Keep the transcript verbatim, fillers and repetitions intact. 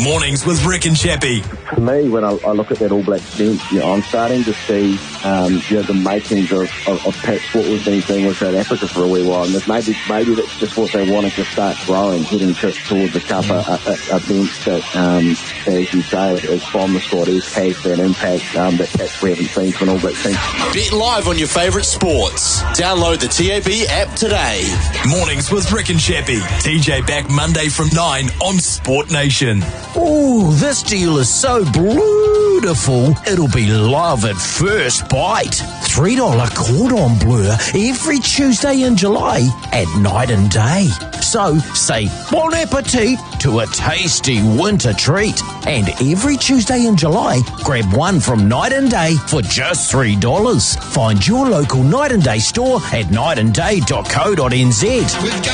Mornings with Rick and Chappie. For me, when I, I look at that All Blacks bench, you know, I'm starting to see um, you know, the makings of, of, of perhaps what we've been seeing with South Africa for a wee while. And maybe maybe that's just what they wanted to start growing, heading to, towards the Cup, a, a, a bench that, um, as you say, is from the squad, is, has that impact um, that perhaps we haven't seen from an All Blacks team. Bet live on your favourite sports. Download the T A B app today. Mornings with Rick and Chappie. T J back Monday from nine on Sport Nation. Ooh, this deal is so beautiful, it'll be love at first bite. three dollar cordon bleu every Tuesday in July at night and day. So say bon appetit to a tasty winter treat. And every Tuesday in July, grab one from Night and Day for just three dollars. Find your local Night and Day store at night and day dot co dot n z.